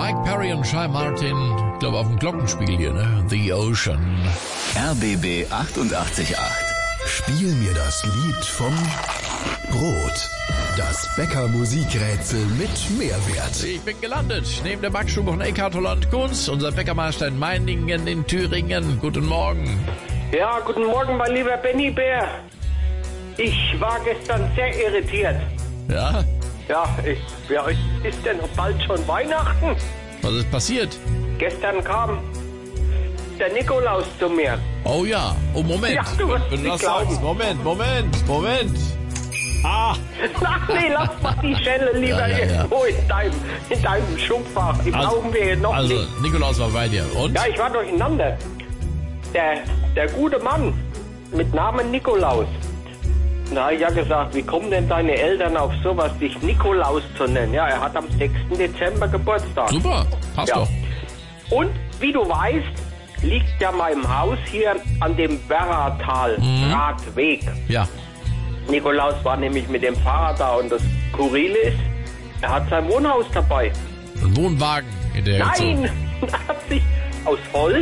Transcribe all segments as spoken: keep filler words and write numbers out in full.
Mike Perry und Shy Martin, ich glaube auf dem Glockenspiel hier, ne? The Ocean. R B B achtundachtzig Komma acht. Spiel mir das Lied vom Brot. Das Bäcker-Musikrätsel mit Mehrwert. Ich bin gelandet neben der Backstube von Eckhard Holland Kunz, unser Bäckermeister in Meiningen in Thüringen. Guten Morgen. Ja, guten Morgen, mein lieber Benny Bär. Ich war gestern sehr irritiert. Ja? Ja, ich, ja, ist denn bald schon Weihnachten? Was ist passiert? Gestern kam der Nikolaus zu mir. Oh ja, oh Moment. Ja, du wirst Wenn du nicht das glauben. sagst. Moment, Moment, Moment. Ah, Ach nee, lass mal die Schelle lieber Ja, ja, ja. irgendwo in deinem, in deinem Schubfach. Die Also- brauchen wir hier noch also nicht. Nikolaus war bei dir. Und? Ja, ich war durcheinander. Der, der gute Mann mit Namen Nikolaus. Na, ich ja gesagt, wie kommen denn deine Eltern auf sowas, dich Nikolaus zu nennen? Ja, er hat am sechsten Dezember Geburtstag. Super, passt Ja. doch. Und wie du weißt, liegt ja mein Haus hier an dem Werratal-Radweg. Ja. Nikolaus war nämlich mit dem Fahrrad da und das Skurrile ist, er hat sein Wohnhaus dabei. Ein Wohnwagen in der Nein, er hat sich aus Holz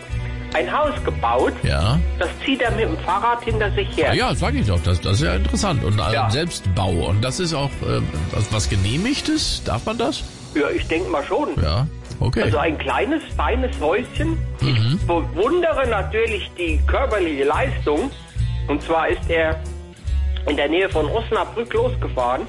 ein Haus gebaut. Ja. Das zieht er mit dem Fahrrad hinter sich her. Ja, sag ich doch, das, das ist ja interessant. Und also Ja. Selbstbau. Und das ist auch äh, was, was Genehmigtes? Darf man das? Ja, ich denke mal schon. Ja, okay. Also ein kleines, feines Häuschen. Ich bewundere natürlich die körperliche Leistung. Und zwar ist er in der Nähe von Osnabrück losgefahren.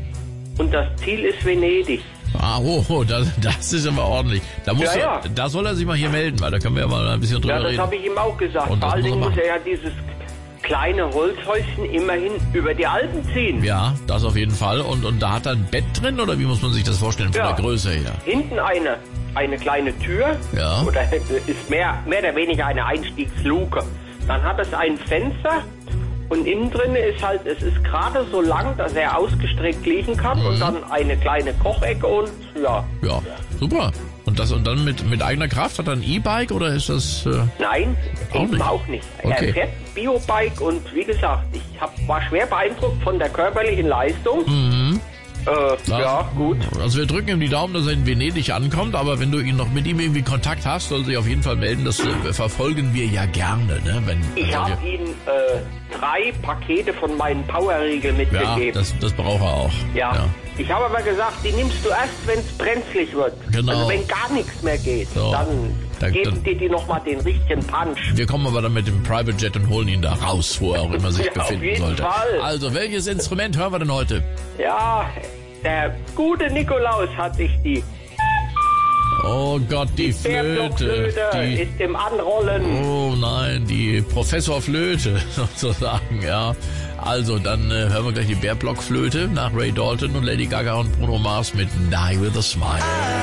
Und das Ziel ist Venedig. Ah, oh, oh das, das ist aber ordentlich. Da, muss Ja, er, ja. da soll er sich mal hier melden, weil da können wir ja mal ein bisschen drüber Ja, das reden. habe ich ihm auch gesagt. Und Vor das allen muss er Dingen muss machen. er ja dieses kleine Holzhäuschen immerhin über die Alpen ziehen. Ja, das auf jeden Fall. Und, und da hat er ein Bett drin, oder wie muss man sich das vorstellen von Ja. der Größe her? Hinten eine, eine kleine Tür. Ja. Oder ist mehr, mehr oder weniger eine Einstiegsluke. Dann hat es ein Fenster. Und innen drin ist halt, es ist gerade so lang, dass er ausgestreckt liegen kann. Mhm. Und dann eine kleine Kochecke und ja. Ja, super. Und das und dann mit, mit eigener Kraft? Hat er ein E-Bike oder ist das... Äh, Nein, Auch eben nicht. auch nicht. Okay. Er fährt Biobike und wie gesagt, ich hab, war schwer beeindruckt von der körperlichen Leistung. Mhm. Äh, ja, gut. Also wir drücken ihm die Daumen, dass er in Venedig ankommt, aber wenn du ihn noch mit ihm irgendwie Kontakt hast, soll sich auf jeden Fall melden. Das äh, verfolgen wir ja gerne, ne? Wenn, Ich also habe wir- ihm äh, drei Pakete von meinen Powerriegeln Ja, mitgegeben. das, das braucht er auch. Ja. Ja. Ich habe aber gesagt, die nimmst du erst, wenn es brenzlig wird. Genau. Also wenn gar nichts mehr geht, So. dann Dann- geben dann- die dir nochmal den richtigen Punch. Wir kommen aber dann mit dem Private Jet und holen ihn da raus, wo er auch immer sich Ja, auf befinden jeden sollte. Fall. Also, welches Instrument hören wir denn heute? Ja, der gute Nikolaus hat sich die Oh Gott, die Flöte. Bärblockflöte Die, ist im Anrollen. oh nein, die Professor Flöte sozusagen, ja. Also, dann äh, hören wir gleich die Bärblockflöte nach Ray Dalton und Lady Gaga und Bruno Mars mit Die With A Smile.